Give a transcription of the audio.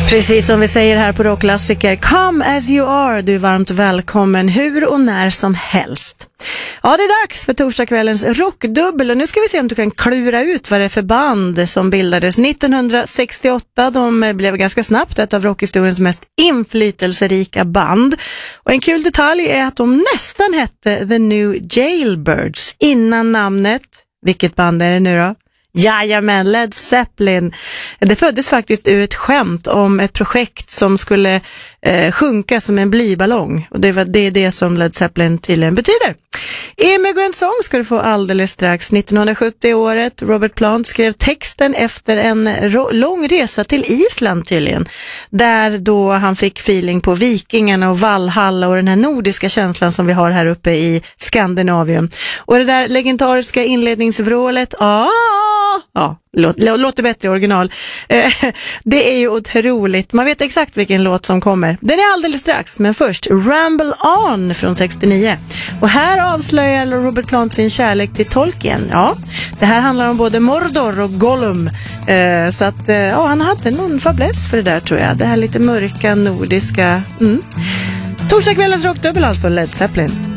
Precis som vi säger här på Rockklassiker, come as you are, du är varmt välkommen hur och när som helst. Ja, det är dags för torsdagskvällens rockdubbel och nu ska vi se om du kan klura ut vad det är för band som bildades 1968. De blev ganska snabbt ett av rockhistoriens mest inflytelserika band. Och en kul detalj är att de nästan hette The New Jailbirds innan namnet. Vilket band är det nu då? Jajamän, Led Zeppelin. Det föddes faktiskt ur ett skämt om ett projekt som skulle sjunka som en blyballong. Och det är det som Led Zeppelin tydligen betyder. Immigrant Song ska du få alldeles strax. 1970 året. Robert Plant skrev texten efter en lång resa till Island tydligen. Där då han fick feeling på vikingarna och Valhalla och den här nordiska känslan som vi har här uppe i Skandinavien. Och det där legendariska inledningsvrålet, låter bättre i original. Det är ju otroligt. Man vet exakt vilken låt som kommer. Den är alldeles strax, men först Ramble On från 69. Och här avslöjar Robert Plant sin kärlek till Tolkien. Ja, det här handlar om både Mordor och Gollum. Så att han hade någon fäbless för det där, tror jag. Det här lite mörka, nordiska. Torsdagskvällens rockdubbel alltså, Led Zeppelin.